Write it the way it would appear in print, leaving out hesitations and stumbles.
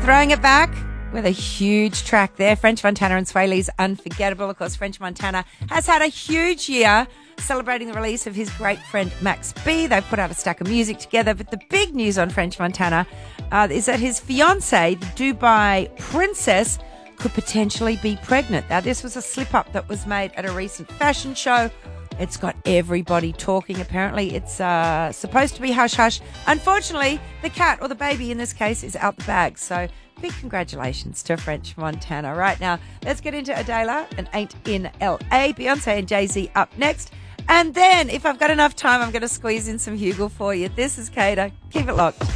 Throwing it back with a huge track there. French Montana and Swae Lee's Unforgettable. Of course, French Montana has had a huge year celebrating the release of his great friend Max B. They've put out a stack of music together, but the big news on French Montana is that his fiancée, the Dubai princess, could potentially be pregnant. Now, this was a slip-up that was made at a recent fashion show. It's got everybody talking, apparently. It's supposed to be hush-hush. Unfortunately, the cat, or the baby in this case, is out the bag. So big congratulations to French Montana. Right now, let's get into Adela and Ain't in L.A. Beyonce and Jay-Z up next. And then, if I've got enough time, I'm going to squeeze in some Hugel for you. This is Kato. Keep it locked.